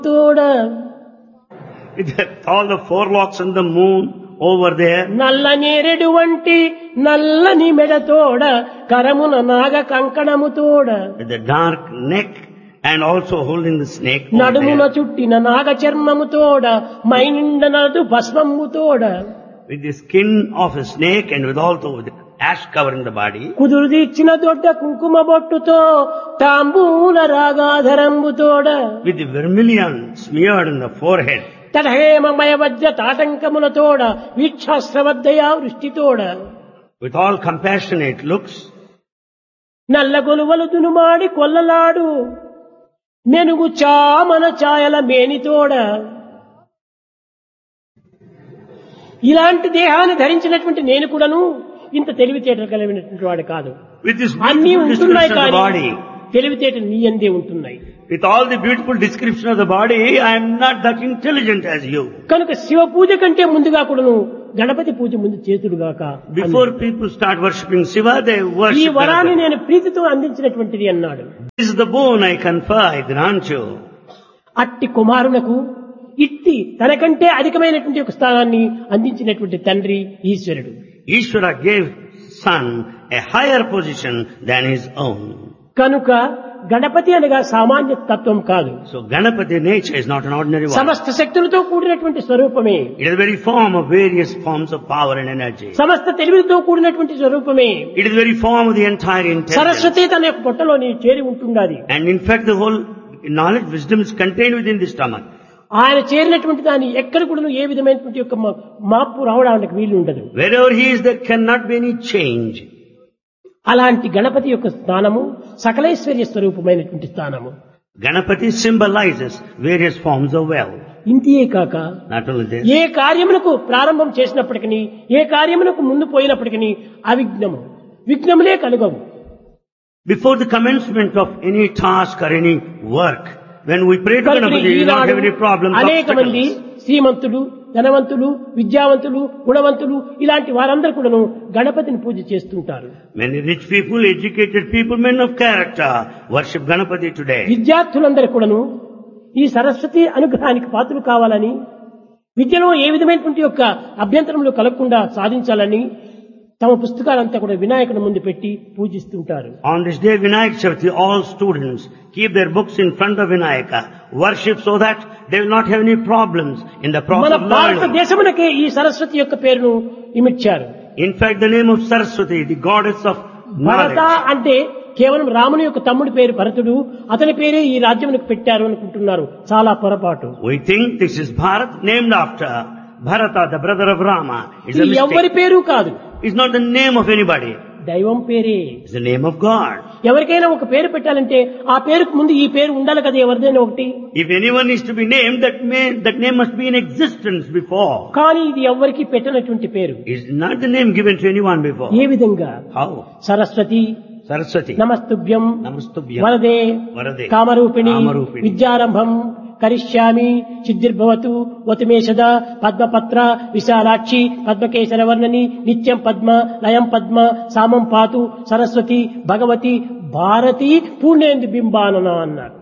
తోడ all the forelocks and the moon over there. నల్ల నేరెడు వంటి నల్లని మెడతోడ కరమున నాగ కంకణము తోడ With the dark neck and also holding the snake over నడుమున there. చుట్టిన నాగ చర్మము తోడ మైనిండనదు భస్మము తోడ With the skin of a snake and with also the ash covering the body. కుదురు తీర్చిన దొడ్డ కుంకుమ బొట్టుతో తాంబూల రాగాధరంబు తోడ With the vermilion smeared in the forehead. తడహేమమయ వజ్ర తాటంకముల తోడ వీక్షాశ్రవద్దయా వృష్టితోడ With all compassionate looks. నల్ల గొలువలు దునుమాడి కొల్లలాడు మెనుగు చామన ఛాయల మేనితోడ ఇలాంటి దేహాన్ని ధరించినటువంటి నేను కూడాను ఇంత తెలివితేటలు కలిగినటువంటి వాడు కాదు. With this అన్నీ beautiful ఉంటున్నాయి description of the కానీ body. తెలివితేటలు నీ అందే ఉంటున్నాయి. With all the beautiful description of the body, I am not that intelligent as you. కనుక శివ పూజ కంటే ముందుగా కూడాను గణపతి పూజ ముందు చేతుడుగాక. Before people start worshipping Shiva, they ఈ worship వరాన్ని Ganapati. నేను ప్రీతితో అందించినటువంటిది అన్నాడు. This is the boon I confer, I grant you. అట్టి కుమారునకు ఇట్టి తనకంటే అధికమైనటువంటి ఒక స్థానాన్ని అందించినటువంటి తండ్రి ఈశ్వరుడు. Ishvara gave son a higher position than his own. కనుక గణపతి అనగా సామాన్య తత్వం కాదు. So Ganapati nature is not an ordinary one. సమస్త శక్తులతో కూడినటువంటి స్వరూపమే. It is the very form of various forms of power and energy. సమస్త తెలివితో కూడినటువంటి స్వరూపమే. It is the very form of the entire intelligence. Saraswati తన యొక్క పొట్టలోని చేరి ఉంటున్నది. And in fact the whole knowledge, wisdom is contained within the stomach. ఆయన చేరినటువంటి దాన్ని ఎక్కడ కూడా ఏ విధమైనటువంటి యొక్క మార్పు రావడానికి వీలు ఉండదు. Wherever he is, there cannot be any change. అలాంటి గణపతి యొక్క స్థానము సకలైశ్వర్య స్వరూపమైనటువంటి స్థానము. Ganapati symbolizes various forms of wealth. ఇంతియే కాక Not only this, ఏ కార్యమునకు ప్రారంభం చేసినప్పటికీ ఏ కార్యమునకు ముందు పోయినప్పటికీ అవిఘ్నము విఘ్నములే కలుగవు. before the commencement of any task or any work, when we pray to Ganapati, we will not have any problems, అనేక మంది obstacles. శ్రీమంతులు ధనవంతులు విద్యావంతులు గుణవంతులు ఇలాంటి వారందరూ కూడాను గణపతిని పూజ చేస్తుంటారు. Many rich people, educated people, men of character worship Ganapati today. విద్యార్థులందరూ కూడాను ఈ సరస్వతి అనుగ్రహానికి పాత్రలు కావాలని విద్యలో ఏ విధమైనటువంటి యొక్క అభ్యంతరములు కలగకుండా సాధించాలని తమ పుస్తకాలంతా కూడా వినాయకుని ముందు పెట్టి పూజిస్తుంటారు. On this day, Vinayak Chavithi, all students keep their books in front of Vinayaka, worship so that they will not have any problems in the process మన of learning. భారతదేశమునకే ఈ సరస్వతి యొక్క పేరును ఇమిడ్చారు. In fact, the name of Saraswati, the goddess of Bharata knowledge, అంటే కేవలం రాముని యొక్క తమ్ముడి పేరు భరతుడు, అతని పేరే ఈ రాజ్యమునకు పెట్టారు అనుకుంటున్నారు. చాలా పొరపాటు. we think this is Bharat, named after Bharata, the brother of Rama. It's a ఇది ఎవరి mistake. పేరు కాదు, It's not the name of anybody. దైవం పేరే. It's the name of God. ఎవరికైనా ఒక పేరు పెట్టాలంటే ఆ పేరుకు ముందు ఈ పేరు ఉండాలి కదా, ఎవరిదైనా ఒకటి. If anyone is to be named, that name must be in existence before. కానీ ఇది ఎవరికి పెట్టనటువంటి పేరు. It's not the name given to anyone before. ఏ విధంగా? How? సరస్వతి Saraswati. నమస్తుభ్యం Namastubhyam. వరదే Varade. కామరూపిణి Kamarupini. విద్యారంభం కరిష్యామి సిద్ధిర్భవతు వతిమేషద పద్మపత్ర విశాలాక్షి పద్మకేశరవర్ణని నిత్యం పద్మ లయం పద్మ సామం పాతు సరస్వతి భగవతి భారతి పూర్ణేందు బింబానన అన్నారు.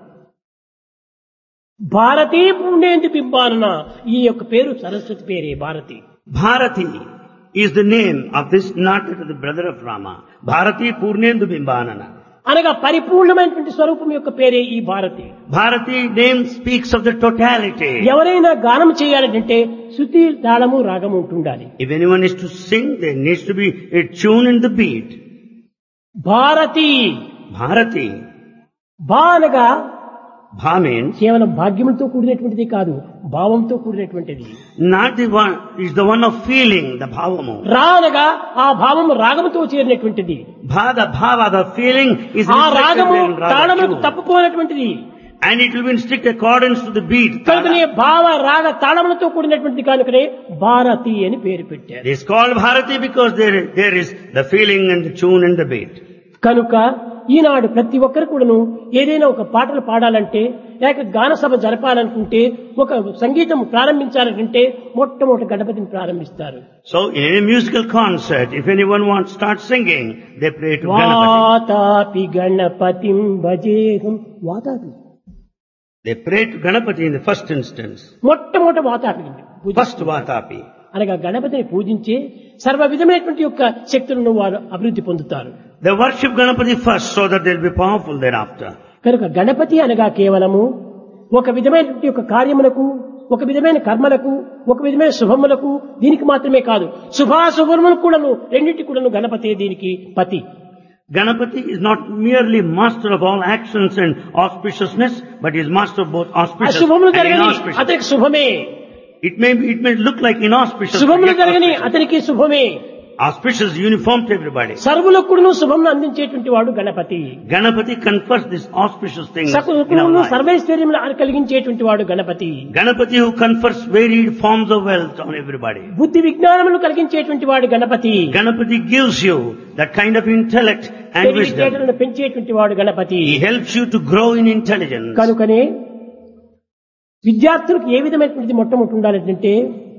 భారతి పూర్ణేందు బింబానన, ఈ యొక్క పేరు సరస్వతి పేరే Bharati. Bharati is the name of this, not the brother of Rama. Bharati Purnendu Bimbanana. అనగా పరిపూర్ణమైనటువంటి స్వరూపం యొక్క పేరే ఈ Bharati. Bharati name speaks of the totality. ఎవరైనా గానం చేయాలంటే శృతి తాళము రాగము ఉంటుండాలి. If anyone is to sing, there needs to be a tune in the beat. Bharati Bharati. భా అనగా Bha means కేవలం భాగ్యములతో కూడినటువంటిది కాదు, భావంతో కూడినటువంటిది. not the one, is the one of feeling, the bhavamu. రా అనగా ఆ భావము రాగముతో చేరినటువంటిది. Bha, the bhava, the feeling is ఆ reflected రాగము there in raga తాళములకు tune. తప్పుకోనటువంటిది. And it will be in strict accordance to the beat. కనుకనే భావ రాగ తాళములతో కూడినటువంటిది కనుకనే భారతి అని పేరు పెట్టారు. It is called Bharati because there is the feeling and the tune and the beat. కనుక ఈనాడు ప్రతి ఒక్కరు కూడాను ఏదైనా ఒక పాటలు పాడాలంటే లేక గాన సభ జరపాలనుకుంటే ఒక సంగీతం ప్రారంభించాలంటే మొట్టమొదటి గణపతిని ప్రారంభిస్తారు. So in any musical concert, if anyone wants to start singing, they pray to Ganapati. Vatapi Ganapatim భజేహం. Vatapi They pray to Ganapati in the first instance. మొట్టమొదటి వాతాపి First Vatapi. అనగా గణపతిని పూజించే సర్వ విధమైనటువంటి యొక్క శక్తులను వారు అభివృద్ధి పొందుతారు. They worship Ganapati first so that they'll be powerful thereafter. కనుక గణపతి అనగా కేవలము ఒక విధమైనటువంటి యొక్క కార్యములకు, ఒక విధమైన కర్మలకు, ఒక విధమైన శుభములకు దీనికి మాత్రమే కాదు, శుభాశుభములకు కూడాను రెండింటి కూడాను గణపతి దీనికి పతి. Ganapati is not merely master of all actions and auspiciousness, but he is master of both auspicious అశుభములు and జరగని inauspicious. అతనికి శుభమే, It may look like inauspicious, but శుభములు yet జరగని auspicious. అతనికి శుభమే. Auspicious is uniform to everybody. సర్వులకు కూడాను శుభమును అందించేటువంటి వాడు Ganapati. Ganapati confers this auspicious thing in our సకల life. సర్వైశ్వర్యములు కలిగించేటువంటి వాడు Ganapati. Ganapati who confers varied forms of wealth on everybody. బుద్ధి విజ్ఞానములు కలిగించేటువంటి వాడు Ganapati. Ganapati gives you that kind of intellect and wisdom. తెలివితేటలను పెంచేటువంటి వాడు Ganapati. He helps you to grow in intelligence. కనుకనే విద్యార్థులకు ఏ విధమైనటువంటి మొట్టమొదటి ఉండాలంటే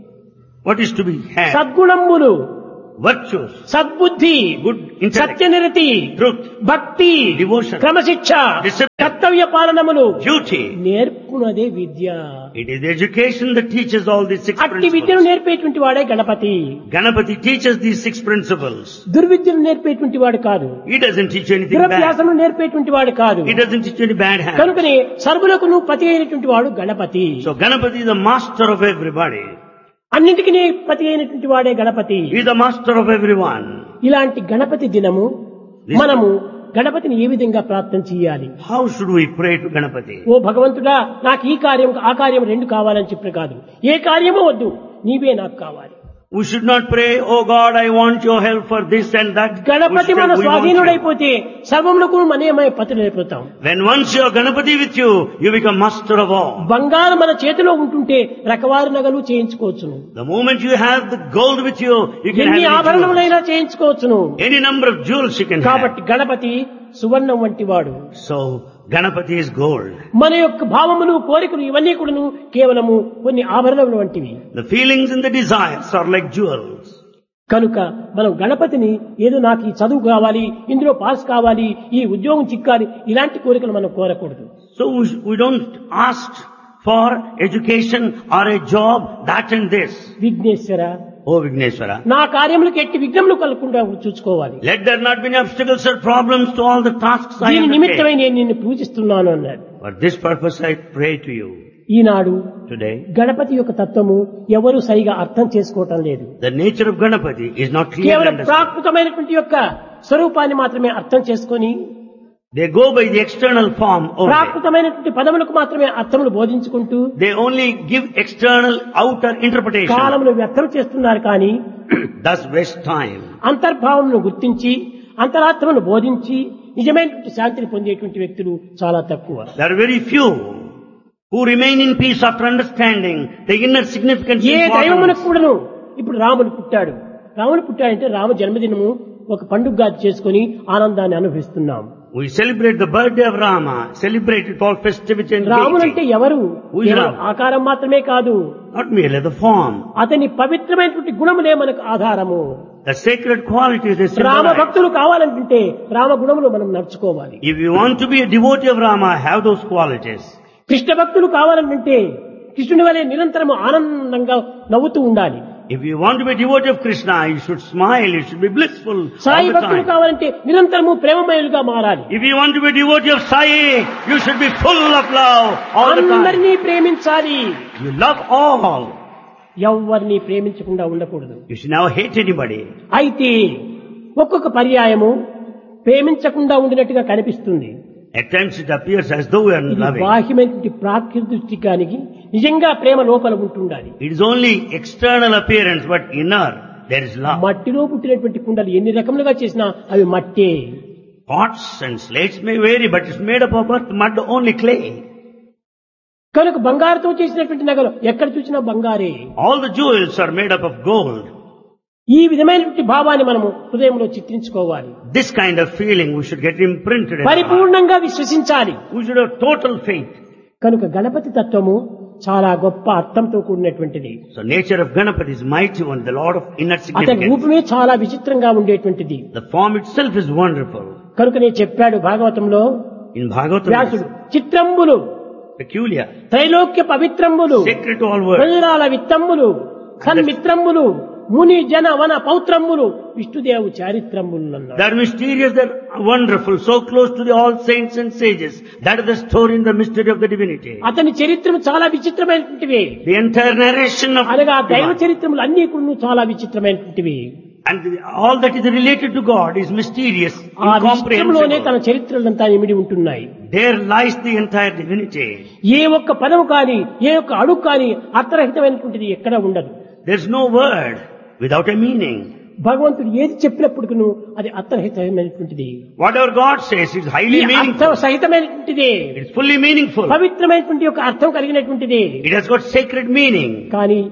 What is to be had? సద్గుణములు, Virtues, సద్బుద్ధి, good intellect, సత్యనిరతి, truth, భక్తి, devotion, క్రమశిక్ష, discipline, కర్తవ్య పాలనములు duty. నేర్పునదే Vidya. It is the education that teaches all these six అట్టి విద్యను principles. నేర్పేటువంటి వాడే Ganapati. Ganapati teaches these six principles. దుర్విద్యను నేర్పేటువంటి వాడు కాదు, He doesn't teach you anything bad. దురభ్యాసను నేర్పేటువంటి వాడు కాదు. He doesn't teach you any bad habits. కనుకనే సర్వులకు పతి అయినటువంటి వాడు Ganapati. So Ganapati is the master of everybody. అన్నింటికి పతి అయినటువంటి వాడే Ganapati. He is the master of everyone. ఇలాంటి గణపతి దినము మనము గణపతిని ఏ విధంగా ప్రార్థన చేయాలి? How should we pray to Ganapati? ఓ భగవంతుడా, నాకు ఈ కార్యం ఆ కార్యం రెండు కావాలని చెప్పి కాదు, ఏ కార్యమో వద్దు, నీవే నాకు కావాలి. We should not pray, oh God, I want your help for this and that. Ganapati మన We want you. స్వాధీనుడైపోతే సర్వములకు మనమే పతులైపోతాం. When once you are Ganapati with you, you become master of all. బంగారం మన చేతిలో ఉంటుంటే రకవారి నగలు చేయించుకోవచ్చును, The moment you have the gold with you, you can ఎన్ని have any ఆభరణములైనా చేయించుకోవచ్చును. jewels. Any number of jewels you can have. కాబట్టి గణపతి సువర్ణం వంటి వాడు. So, Ganapati is gold. మన యొక్క భావములు, కోరికలు ఇవన్నీ కూడాను కేవలము కొన్ని ఆభరణములు వంటివి. The feelings and the desires are like jewels. కనుక మనం గణపతిని ఏదో నాకు ఈ చదువు కావాలి, ఇందులో పాస్ కావాలి, ఈ ఉద్యోగం చిక్కాలి, ఇలాంటి కోరికలు మనం కోరకూడదు. So we don't ask for education or a job, that and this. Vighneshwara, Oh Vigneshwara, నా కార్యములకు ఎట్టి విఘ్నములు కలగకుండా చూసుకోవాలి. let there not be any obstacles or problems to all the tasks I దీని undertake. నిమిత్తమై నేను నిన్ను పూజిస్తున్నాను అన్నాడు. For this purpose I pray to you Eenadu today. Ganapati యొక్క తత్వము ఎవరు సరిగా అర్థం చేసుకోవటం లేదు. The nature of Ganapati is not clearly కేవలం understood. ప్రాకృతమైనటువంటి యొక్క స్వరూపాన్ని మాత్రమే అర్థం చేసుకొని They go by the external form only. ప్రాకృతమైనటువంటి పదములకు మాత్రమే అర్థములు బోధించుకుంటూ They only give external outer interpretation. కాలమును వ్యర్థం చేస్తున్నారు. కానీ Thus waste time. అంతర్భావమును గుర్తించి అంతరాత్మను బోధించి నిజమైనటువంటి శాంతిని పొందేటువంటి వ్యక్తులు చాలా తక్కువ. There are very few who remain in peace after understanding the inner significance A and దైవమునకు importance. కూడాను ఇప్పుడు రాముడు పుట్టాడు. రాముడు పుట్టాడంటే రామ జన్మదినము ఒక పండుగగా చేసుకొని ఆనందాన్ని అనుభవిస్తున్నాం. We celebrate the birthday of Rama, celebrate it all festivity and రాముడు అంటే gaiety. ఎవరు? Who is కేవలం Ram? ఆకారం మాత్రమే కాదు, Not merely the form. అతని పవిత్రమైనటువంటి గుణములే మనకు ఆధారము. The sacred qualities they Rama symbolize. భక్తులు కావాలంటే రామ గుణములు మనం నడుచుకోవాలి. If you want to be a devotee of Rama, have those qualities. Krishna భక్తులు కావాలంటే కృష్ణుని వలె నిరంతరము ఆనందంగా నవ్వుతూ ఉండాలి. If you want to be a devotee of Krishna, you should smile, you should be blissful Sai all the భక్తులు time. కావాలంటే నిరంతరము ప్రేమమయులుగా మారాలి. If you want to be a devotee of Sai, you should be full of love all the time. అందరినీ ప్రేమించాలి, You love all. ఎవరిని ప్రేమించకుండా ఉండకూడదు. You should never hate anybody. అయితే ఒక్కొక్క పర్యాయము ప్రేమించకుండా ఉండినట్టుగా కనిపిస్తుంది. At times it appears as though we are ఇది loving. బాహ్యమైనటువంటి ప్రాకృతికానికి నిజంగా ప్రేమ లోపల ఉంటుండాలి. It is only external appearance, but inner there is love. మట్టిలో పుట్టినటువంటి కుండలు ఎన్ని రకములుగా చేసినా అవి మట్టే. Pots and slates may vary, but it's made up of earth, mud, only clay. కనుక బంగారుతో చేసినటువంటి నగలు ఎక్కడ చూసినా బంగారే. All the jewels are made up of gold. ఈ విధమైనటువంటి భావాన్ని మనము హృదయంలో చిత్రించుకోవాలి. This kind of feeling we should get imprinted in our heart. పరిపూర్ణంగా విశ్వసించాలి. We should have total faith. కనుక గణపతి తత్వము చాలా గొప్ప అర్థంతో కూడినటువంటిది. So nature of Ganapati is mighty one, the Lord of inner అతని significance. రూపమే చాలా విచిత్రంగా ఉండేటువంటిది. The form itself is wonderful. కనుకనే చెప్పాడు భాగవతంలో In Bhagavatam, వ్యాసుడు, చిత్రంబులు peculiar, Trailokya పవిత్రములు, sacred to all worlds. ప్రజరాల విత్తమ్ములు, సన్మిత్రములు, ముని జన వన పౌత్రములు, విష్ణుదేవు చారిత్రములు అన్నాడు. They are mysterious, they are wonderful, so close to the all saints and sages. That is the story in the mystery of the divinity. అతని చరిత్రము చాలా విచిత్రమైనటువంటివి. The entire narration of అనగా దైవ divine. చరిత్రములు అన్ని కూడా చాలా విచిత్రమైనటువంటివి. And all that is related to God is mysterious, ఆ విచిత్రంలోనే తన incomprehensible. చరిత్రలంతా ఇమిడి ఉంటున్నాయి. There lies the entire divinity. ఏ ఒక్క పదము కాని, ఏ ఒక్క అడుగు కాని అర్థరహితమైనటువంటిది ఎక్కడ ఉండదు. There's no word without a meaning. భగవంతుడు ఏది చెప్పినప్పటికీ అది అర్థరహితమైనటువంటిది. Whatever God says is ఈ highly అర్థం meaningful. సహితమైనటువంటిది, It's fully meaningful. పవిత్రమైనటువంటి ఒక అర్థం కలిగినటువంటిది. It has got sacred meaning. కానీ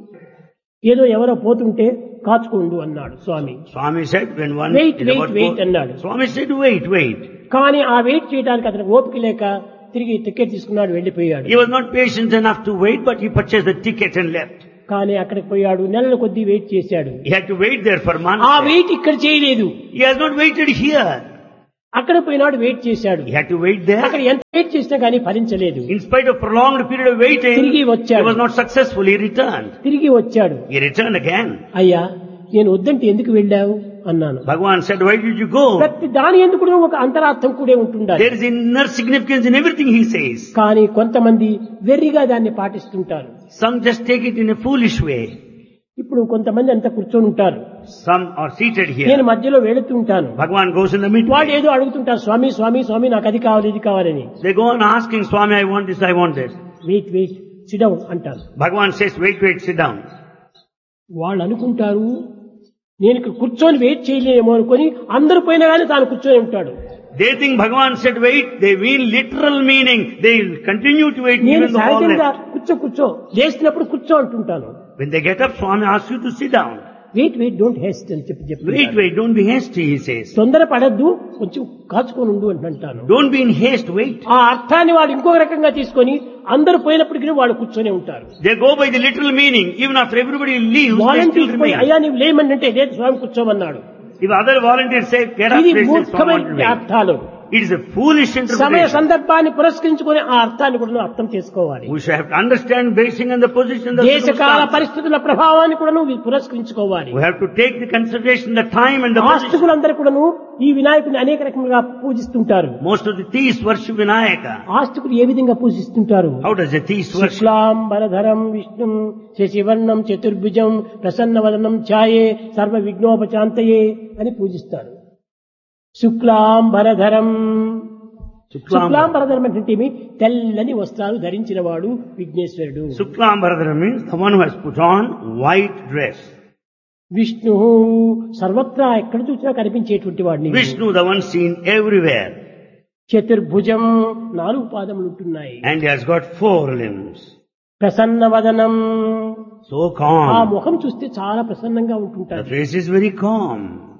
ఏదో ఎవరో పోతుంటే కాచుకోండు అన్నాడు స్వామి. Swami said when one Wait, is wait, about to wait go- అన్నాడు. Swami said wait. కానీ ఆ వెయిట్ చేయడానికి అతనికి ఓపిక లేక తిరిగి టికెట్ తీసుకున్నాడు, వెళ్లిపోయాడు. He was not patient enough to wait, but he purchased the ticket and left. కానీ అక్కడికి పోయాడు, నెలల కొద్దీ వెయిట్ చేశాడు. He had to wait there for months. ఆ వెయిట్ ఇక్కడ చేయలేదు. He has not waited here. అక్కడ పోయినాడు, వెయిట్ చేశాడు. He had to wait అక్కడ there. ఎంత వెయిట్ చేసినా కానీ ఫలించలేదు. In spite of prolonged period of waiting, తిరిగి he వచ్చాడు. was not successful. He returned. తిరిగి వచ్చాడు. He returned again. అయ్యా, నేను వద్దంటే ఎందుకు వెళ్ళావు అన్నాను. Bhagavan said, why did you go? ప్రతి దాని ఎందుకు కూడా ఒక అంతరార్థం కూడా ఉంటుండాలి. There is inner significance in everything he says. కానీ కొంతమంది వెర్రిగా దాన్ని పాటిస్తుంటారు. Some just take it in a foolish way. ఇప్పుడు కొంతమంది అంతా కూర్చొని ఉంటారు, Some are seated నేను here. మధ్యలో వెళుతుంటాను. Bhagavan goes in the వాడు middle. ఏదో అడుగుతుంటారు, స్వామి స్వామి స్వామి నాకు అది కావాలి ఇది కావాలని. They go on asking, Swami, I want this, I want this. Wait wait SIT down అంటారు. Bhagavan says, wait, sit down. వాళ్ళు అనుకుంటారు నేను ఇక్కడ కూర్చొని వెయిట్ చేయలేమో అనుకొని అందరూ పోయినా కానీ తాను కూర్చొని ఉంటాడు. They think Bhagavan said wait, they mean literal meaning. They will continue to wait నేను even though all సహజంగా left. కూర్చో లేచినప్పుడు కూర్చో అంటుంటాను. When they get up, Swami asks you to sit down. Wait wait don't Heist అని చెప్పి Wait, don't be hasty, he says. తొందర పడద్దు, కొంచెం కాచుకొని ఉండు అని అంటాను. Don't be in haste, wait. ఆ అర్థాన్ని వాడు ఇంకొక రకంగా తీసుకొని అందరూ పోయినప్పటికీ వాడు కూర్చొని ఉంటారు. They go by the literal meaning. Even after everybody leaves, they still volunteers పోయి remain. అయ్యా నీవు లేమని అంటే లేదు స్వామి కూర్చోమన్నాడు. If other volunteers say, get up, ఇది they say, Swami, want to మూర్ఖమైన wait. అర్థాలు. It is a foolish సమయ interpretation. సందర్భాన్ని పురస్కరించుకొని ఆ అర్థాన్ని కూడా నువ్వు అర్థం చేసుకోవాలి. We should have to understand basing on the position, the దేశకాల circumstance. పరిస్థితుల ప్రభావాన్ని కూడా నువ్వు పురస్కరించుకోవాలి. We have to take the consideration, the time and the position. ఆస్తికులందరూ కూడాను ఈ వినాయకుడిని అనేక రకములుగా పూజిస్తుంటారు. Most of the thieves worship Vinayaka. ఆస్తికులు ఏ విధంగా పూజిస్తుంటారు? How does a thief worship? శుక్లాంబరధరం విష్ణుం శశివర్ణం చతుర్భుజం ప్రసన్నవదనం ఛాయే సర్వ విఘ్నోపశాంతయే అని పూజిస్తారు. శుక్లాంబరధరం, శుక్లాంబరధరం అంటే ఏమి? తెల్లని వస్త్రాలు ధరించిన వాడు విఘ్నేశ్వరుడు. Shuklambaradhara means the one who has put on white dress. Vishnu సర్వత్రా ఎక్కడ చూసినా కనిపించేటువంటి వాడిని. Vishnu, the one seen everywhere. చతుర్భుజం, 4 పాదములు ఉంటున్నాయి. And he has got 4 limbs. ప్రసన్నవదనం, So ఆ calm. ముఖం చూస్తే చాలా ప్రసన్నంగా The ఉంటుంటారు. face is very calm.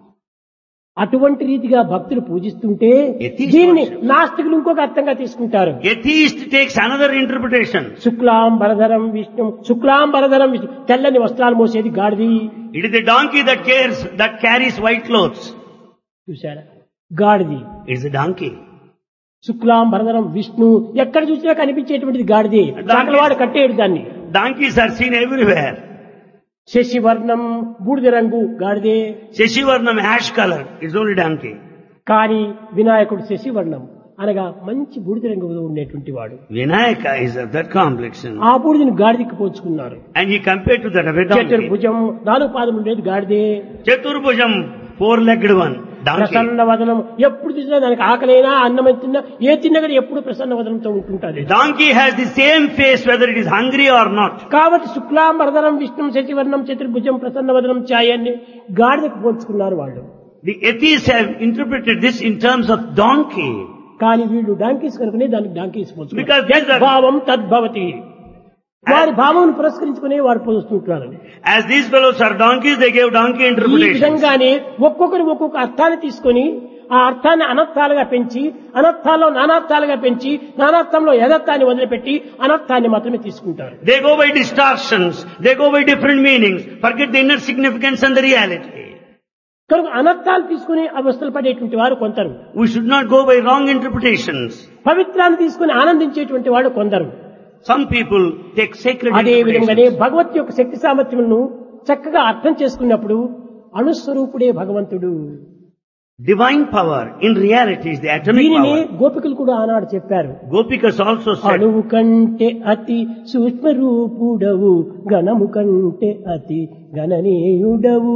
అటువంటి రీతిగా భక్తులు పూజిస్తుంటే Atheist దీనిని worship. నాస్తికులు ఇంకొక అర్థంగా తీసుకుంటారు. Atheist takes another interpretation. శుక్లాంబరధరం విష్ణు, శుక్లాంబరధరం విష్ణు, తెల్లని వస్త్రాలు మోసేది గాడిది. It is the donkey that carries white clothes. చూసారా, గాడిది. It is a donkey. శుక్లాంబరధరం విష్ణు, ఎక్కడ చూసినా కనిపించేటువంటిది గాడిది. చాకలవాడు కట్టేడు దాన్ని. Donkeys are seen everywhere. శశివర్ణం, బూడిద రంగు గాడిదే. Sheshivarnam, ash color, is only donkey. కానీ వినాయకుడు శశివర్ణం అనగా మంచి బూడిద రంగులో ఉండేటువంటి వాడు. Vinayaka is of that complexion. ఆ బూడిదని గాడిదకి పోల్చుకున్నారు. And he compared to that of a donkey. చతుర్భుజం, 4 పాదములు ఉండేది గాడిదే. Chaturbhujam, 4-legged one, donkey. Prasanna వదనం, ఎప్పుడు చూసినా దానికి ఆకలైనా అన్నం తిన్నా ఏ తిన్నా కూడా ఎప్పుడు ప్రసన్న వదనంతో ఉంటుంటారు. Donkey has the same face whether it is hungry or not. కాబట్టి శుక్లాంబరధరం విష్ణు శశివర్ణం చతుర్భుజం ప్రసన్న వదనం ఛాయాన్ని గాడిదకు పోల్చుకున్నారు వాళ్ళు. The atheists have interpreted this in terms of donkey. కానీ వీళ్ళు డాంకీస్ కనుకునే దానికి డాంకీస్ Because పోల్చుకున్నారు. these are- భావం తద్భవతి, వారి భావం పురస్కరించుకునే వారు పోల్చుకుంటున్నారు. As these fellows are donkeys, they gave donkey ఈ interpretations. విధంగానే ఒక్కొక్కరు ఒక్కొక్క అర్థాన్ని తీసుకొని ఆ అర్థాన్ని అనర్థాలుగా పెంచి, అనర్థాల్లో నానార్థాలుగా పెంచి, నానార్థంలో యథార్థాన్ని వదిలిపెట్టి అనర్థాన్ని మాత్రమే తీసుకుంటారు. They go by distortions, they go by different meanings, forget the inner significance and the reality. కనుక అనర్థాలు తీసుకుని అవస్థలు పడేటువంటి వారు కొందరు, We should not go by wrong interpretations. పవిత్రాన్ని తీసుకుని ఆనందించేటువంటి వాడు కొందరు. Some people take sacred అదే విధంగానే interpretations. భగవత్ యొక్క శక్తి సామర్థ్యములను చక్కగా అర్థం చేసుకున్నప్పుడు అణుస్వరూపుడే భగవంతుడు. Divine power in reality is the atomic దీనిని power. గోపికలు కూడా ఆనాడు చెప్పారు. Gopikas also said, అణువు కంటే అతి సూక్ష్మ రూపుడవు, గణము కంటే అతి గణనీయుడవు,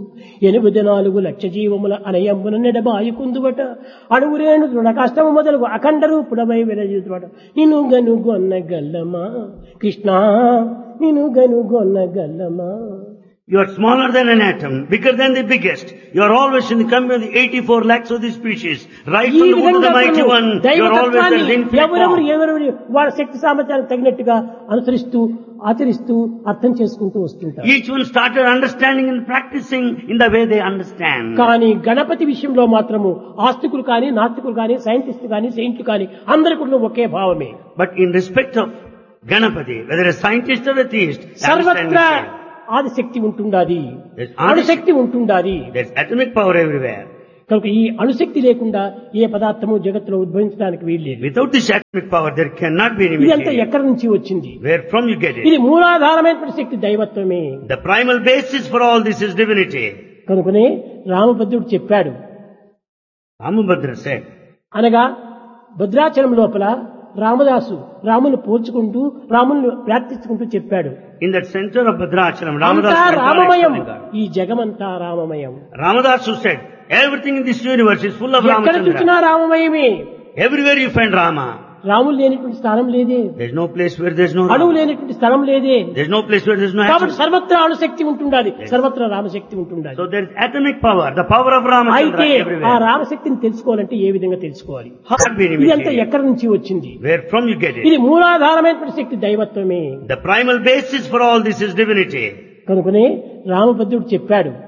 84 జీవముల అనయంబున నెడబాయుకుందువట, అణువురేణు దృఢ కష్టము మొదలుగు అఖండ రూపుడవై విరజితువట, నిన్ను గనుగొన్న గల్లమా కృష్ణ, నిన్ను గనుగొన్న గల్లమా. you are smaller than an atom, bigger than the biggest. You are always in the company of the 84 lakhs of the species. Right ఈ from the womb of the విధంగా mighty one, you are always దైవతత్వాన్ని an infinite ఎవరెవరు form. ఎవరెవరు వాళ్ళ శక్తి సామర్థ్యానికి తగినట్టుగా అనుసరిస్తూ ఆచరిస్తూ అర్థం చేసుకుంటూ వస్తుంటారు. Each one started understanding and practicing in the way they understand. కానీ గణపతి విషయంలో మాత్రము ఆస్తికులు కానీ నాస్తికులు కానీ సైంటిస్టులు కానీ సెయింట్లు కానీ అందరి కూడా ఒకే భావమే. But in respect of Ganapati, whether a scientist or a theist, they understand సర్వత్రా the same. Adishakti ఉంటుండాది, There's అణుశక్తి ఉంటుండాది. There's atomic power everywhere. కనుక ఈ అణుశక్తి లేకుండా ఏ పదార్థము జగత్తులో ఉద్భవించడానికి వీల్లేదు. Without this atomic power, there cannot be any ఇదంతా material. ఎక్కడి నుంచి వచ్చింది? Where from you get ఇది it? మూలాధారమైనటువంటి Shakti దైవత్వమే. The primal basis for all this is divinity. కనుకనే రామభద్రుడు చెప్పాడు. Ramabhadra said, అనగా భద్రాచలం లోపల రామదాసు రామును పోల్చుకుంటూ రామును ప్రార్థించుకుంటూ చెప్పాడు, in that center of Bhadrachalam, అంతా Ramadas went on రామమయం, extolling God. ఈ జగమంతా రామమయం. Ramadasu said, everything in this universe is full of ఎక్కడ చూసినా Ramachandra. రామమయమే. Everywhere you find Rama. Ramulu లేనటువంటి స్థానం లేదే, There's no place where there's no అణువు Rama. లేనటువంటి స్థలం లేదే. There's no place where there's no కాబట్టి atom. సర్వత్రా అణుశక్తి ఉంటుండాలి, సర్వత్రా రామశక్తి ఉంటుండాలి. So there's atomic power, the power of Ramachandra అయితే ఆ everywhere. రామశక్తిని తెలుసుకోవాలంటే ఏ విధంగా తెలుసుకోవాలి? How can be ఇదంతా imitated? ఎక్కడి నుంచి వచ్చింది? Where from you get ఇది it? మూలాధారమైనటువంటి Shakti దైవత్వమే. The primal basis for all this is divinity. కనుకనే రామభద్రుడు చెప్పాడు,